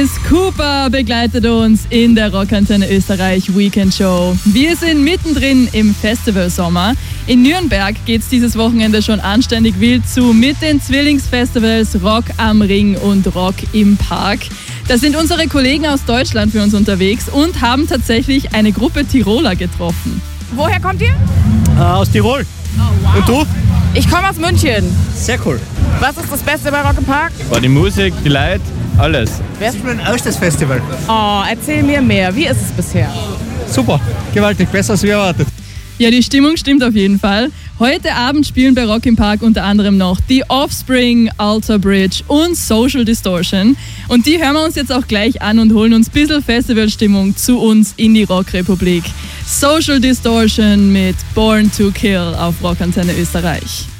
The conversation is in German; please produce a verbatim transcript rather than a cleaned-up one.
Alice Cooper begleitet uns in der Rockantenne Österreich Weekend Show. Wir sind mittendrin im Festivalsommer. In Nürnberg geht's dieses Wochenende schon anständig wild zu mit den Zwillingsfestivals Rock am Ring und Rock im Park. Da sind unsere Kollegen aus Deutschland für uns unterwegs und haben tatsächlich eine Gruppe Tiroler getroffen. Woher kommt ihr? Äh, aus Tirol. Oh, wow. Und du? Ich komme aus München. Sehr cool. Was ist das Beste bei Rock im Park? War die Musik, die Leute, alles. Das ist mein erstes Festival. Oh, erzähl mir mehr. Wie ist es bisher? Super, gewaltig, besser als wir erwartet. Ja, die Stimmung stimmt auf jeden Fall. Heute Abend spielen bei Rock im Park unter anderem noch The Offspring, Alter Bridge und Social Distortion. Und die hören wir uns jetzt auch gleich an und holen uns ein bisschen Festivalstimmung zu uns in die Rockrepublik. Social Distortion mit Born to Kill auf Rockantenne Österreich.